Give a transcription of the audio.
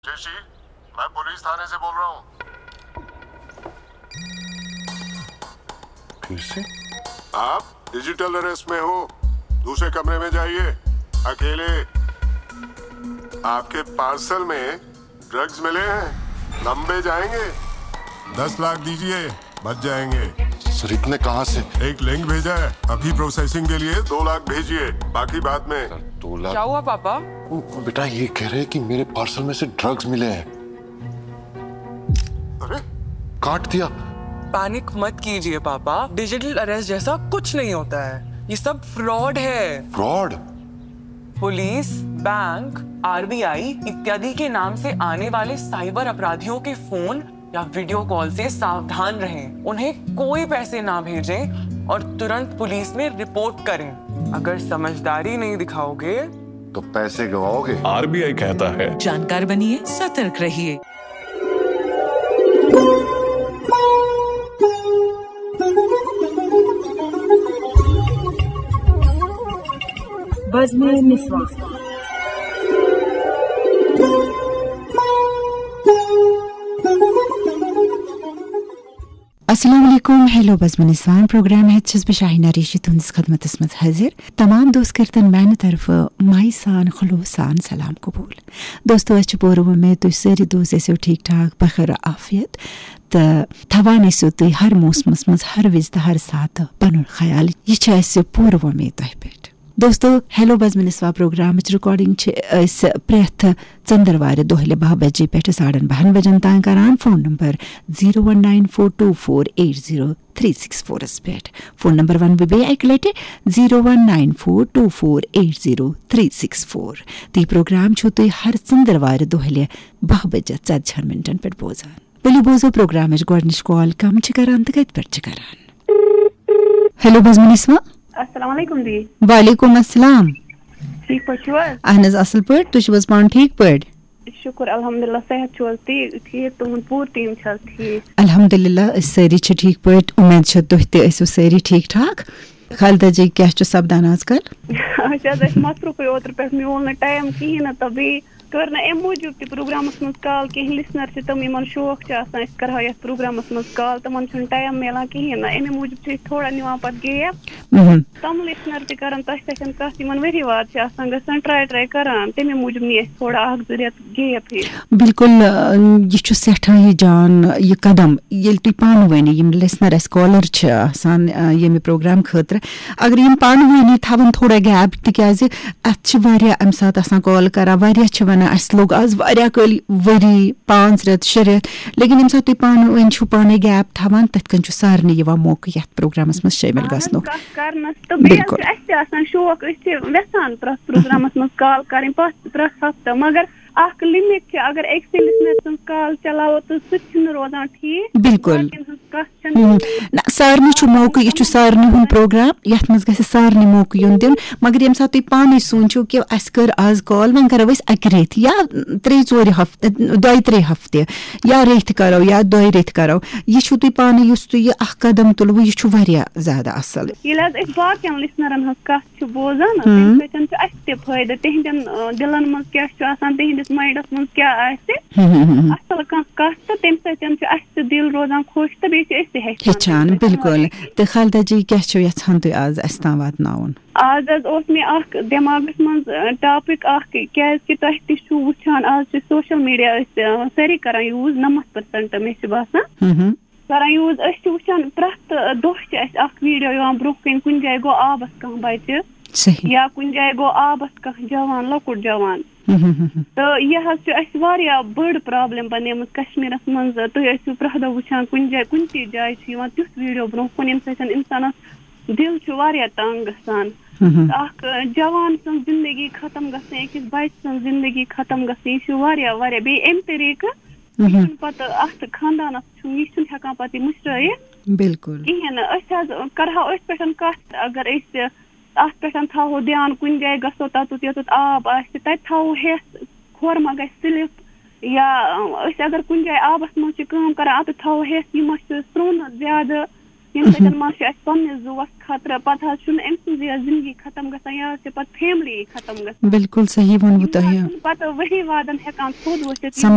जी, मैं पुलिस थाने से बोल रहा हूँ। फिर से? आप डिजिटल अरेस्ट में हो। दूसरे कमरे में जाइए, अकेले। आपके पार्सल में ड्रग्स मिले हैं, लंबे जाएंगे। 10 लाख दीजिए, बच जाएंगे। सर इतने कहाँ से? एक लिंक भेजा है, अभी प्रोसेसिंग के लिए 2 लाख भेजिए, बाकी बाद में। सर 2 लाख? क्या हुआ पापा? बेटा ये कह रहे हैं कि मेरे पार्सल में से ड्रग्स मिले हैं। अरे काट दिया। पैनिक मत कीजिए पापा, डिजिटल अरेस्ट जैसा कुछ नहीं होता है, ये सब फ्रॉड है। फ्रॉड? पुलिस, बैंक, आरबीआई इत्यादि के नाम से आने वाले साइबर अपराधियों के फोन या वीडियो कॉल से सावधान रहें। उन्हें कोई पैसे ना भेजें और तुरंत पुलिस में रिपोर्ट करें। अगर समझदारी नहीं दिखाओगे तो पैसे गवाओगे। आरबीआई कहता है, जानकार बनिए, सतर्क रहिए। बज़्म निस्वा। अस्सलाम वालेकुम, हेलो बज़्म निस्वान प्रोग्राम है शाहीना रीशी तुंदिस खदमतस मज हाजिर। तमाम दोस्त करतन मैंने तरफ माई सान खलूसान सलाम कबूल। दोस्तों अच्छे पूर्व में तो सारी दोस्त ऐसे ठीक ठाक बखैर आफियत थवान तुम हर मौसमस मज हर विज हर साथ पन ख्याल यह पूर्व में तह पे। दोस्तों हेलो बज़्म निस्वा प्रोग्राम रिकॉर्डिंग प्रेथ चंदरवार दोहले 12 बजे पे 12:30 बजन तान करान। फोन नंबर 01942480364 पे। फोन नंबर वन बे एक लेटे 01942480364। ती प्रोग्राम छो तो हर चंदरवार दोहले 12 बजे 40 मिनटन पे बोजान। बोली बोजो प्रोग्राम गोडनिश कॉल कम करान तो कत पे करान। हेलो बज़्म निस्वा। अस्सलाम वालेकुम दी। वालेकुम अस्सलाम। ठीक पछुआ? अहनज असल पट तुझ पान ठीक पट? शुक्र अल्हम्दुलिल्लाह सेहत छुल ठीक तुम पूर टीम छल ठीक? अल्हम्दुलिल्लाह सारी छ ठीक पट। उम्मीद छ तुह ते ऐसो सारी ठीक ठाक। खालिदा जी क्या छ सपदान आजकल? अच्छा दस मसरूफ ओतर पे मिल न टाइम की न तभी कर न एम मूजूब ती प्रोग्रामस मस कॉल के लिसनर छ तम यमन शौक छ आसान इस करहा यस प्रोग्रामस मस कॉल तमन छ टाइम मिला की न एम मूजूब छ थोड़ा निवा पत गए तम लिसनर ते करन तस तसन कस यमन वेरी वार छ आसान गसन ट्राई करन तमे मूजूब नि थोड़ा आग जरियत गए फिर। बिल्कुल ये छ सेठा ये जान ये कदम ये तु पान वनी यम लिसनर एस कॉलर छ आसान ये प्रोग्राम खतर अगर यम पान वनी थवन थोड़ा गैप तिकाज अत छ वारिया अम साथ आसान कॉल करा वारिया छ अस लोग आज वारिया कल वरी 5 रेत 6 रेत लेकिन यम साथ पान वन छु पाने गैप थवन तत कन छु सारने यवा मौका यत प्रोग्रामस में शामिल गसनो करनस तो बेस ऐसे आसान शौक इसे वेसान प्रोग्रामस में कॉल करें पास प्रस हफ्ता मगर आख लिमिट छ अगर एक से लिसनर कॉल चलाओ तो सुच न रोजान ठीक। बिल्कुल ना सारनी छु मौका ये छु सारनी हुन प्रोग्राम यत मज गसे सारनी मौका युन दिन मगर यम साथ पाने सोचो कि अस कर आज कॉल वन करो अस अक रेत या 3-4 हफ्ते 2-3 हफ्ते या रेत करो या 2 रेत करो ये छु तु पाने युस तु ये अख कदम तुलव ये छु वारिया ज्यादा असल ये एक बाकियन लिसनरन हस कथ छु बोजन तमन छु अस्ते फायदा तेहंदन दिलन मज क्या छु आसान तेहंदिस माइंडस मज क्या आसे असल कथ तो तम सतन छु अस्ते दिल रोजान खुश तो बे छु अस्ते हेचान। बिल्कुल तो खालिदा जी क्या छु यछान तु आज अस्ता वातनाउन? आज ओस मे अख दिमागस मज टॉपिक अख क्या कि तह ति छु वुछान आज सोशल मीडिया सारी करन यूज 90% मे छु बासान करन यूज अस छु वुछान प्रत दोह छ अस अख वीडियो यवान ब्रोह कन कुन जाय गो आबस कह बच्चे या कुन जाय गो आबस कह जवान लकुट जवान तो यह अस वारिया बड़ प्रॉब्लम बनेमत कश्मीरस मज तुम ऐसो प्रद वुछान कुन जाय कुन ती जाय छु यवान तिस वीडियो ब्रोह कुन यम सतन इंसानस दिल छु वारिया तंग गसान अख जवान सन जिंदगी खत्म गसे एकस बच्चे सन जिंदगी खत्म गसे छु वारिया वारिया बे एम तरीक पत अत खानदानस छु ये छु हका पति मुश्रय। बिल्कुल कहेन अस करहा अस पेटन कथ अगर अस अत पेटन थाओ ध्यान कुन जाय गसो तत यत आब आसे तत थाओ हेस खोर मा गस स्लिप या अस अगर कुन जाय आबस मज छु काम करा अत थाओ हेस ये मस स्रोन ज्यादा यम सतन मा छु अस पन्ने जुवस खतरा पता छु एम सुजिया जिंदगी खत्म गसा या से पत फैमिली खत्म गसा। बिल्कुल सही वन बुता है पता वही वादन हेकान खुद वसे